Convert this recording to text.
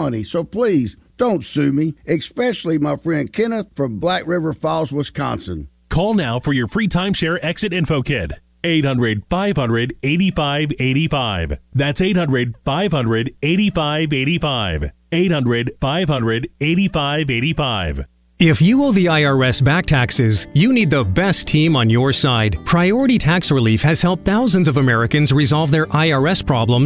money. So please, don't sue me, especially my friend Kenneth from Black River Falls, Wisconsin. Call now for your free timeshare exit info kit. 800-500-8585. That's 800-500-8585. 800-500-8585. If you owe the IRS back taxes, you need the best team on your side. Priority Tax Relief has helped thousands of Americans resolve their IRS problems